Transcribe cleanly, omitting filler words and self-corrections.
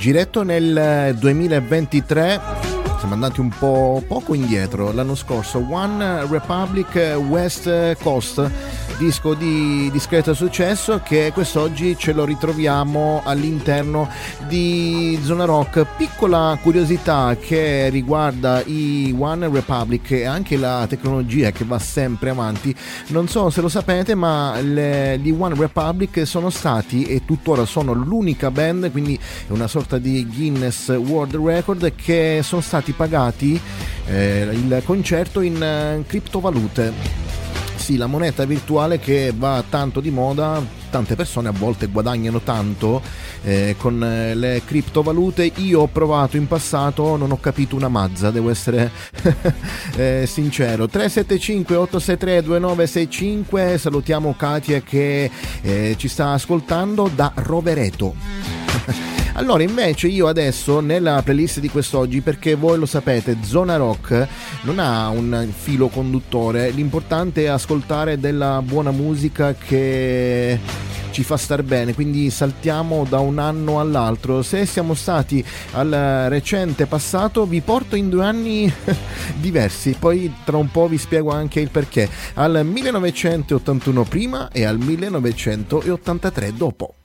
giretto nel 2023. Siamo andati un po' poco indietro. L'anno scorso One Republic West Coast, disco di discreto successo che quest'oggi ce lo ritroviamo all'interno di Zona Rock. Piccola curiosità che riguarda i One Republic e anche la tecnologia che va sempre avanti. Non so se lo sapete, ma gli One Republic sono stati e tuttora sono l'unica band, quindi è una sorta di Guinness World Record, che sono stati pagati il concerto in criptovalute. Sì, la moneta virtuale che va tanto di moda, tante persone a volte guadagnano tanto con le criptovalute. Io ho provato in passato, non ho capito una mazza, devo essere sincero. 375 863 2965, salutiamo Katia che ci sta ascoltando da Rovereto. Allora, invece io adesso nella playlist di quest'oggi, perché voi lo sapete, Zona Rock non ha un filo conduttore, l'importante è ascoltare della buona musica che ci fa star bene, quindi saltiamo da un anno all'altro. Se siamo stati al recente passato, vi porto in 2 anni diversi, poi tra un po' vi spiego anche il perché. Al 1981 prima e al 1983 dopo.